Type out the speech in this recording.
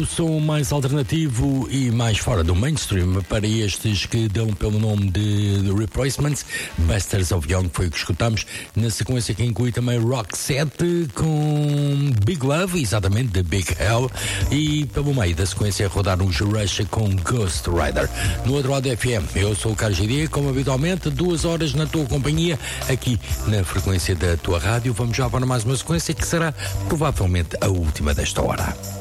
o som mais alternativo e mais fora do mainstream para estes que dão pelo nome de The Replacements. Bastards of Young foi o que escutamos, na sequência que inclui também Roxette com Big Love, exatamente, de Big Hell, e pelo meio da sequência rodaram os Rush com Ghost Rider. No outro lado FM, eu sou o Carlos Giria, como habitualmente, 2 horas na tua companhia, aqui na frequência da tua rádio. Vamos já para mais uma sequência que será provavelmente a última desta hora.